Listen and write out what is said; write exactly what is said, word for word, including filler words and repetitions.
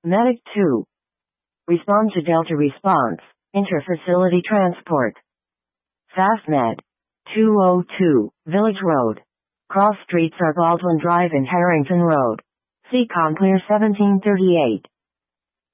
Medic two. Respond to Delta response. Interfacility transport. FastMed. two oh two, Village Road. Cross streets are Baldwin Drive and Harrington Road. C. Clear seventeen thirty-eight.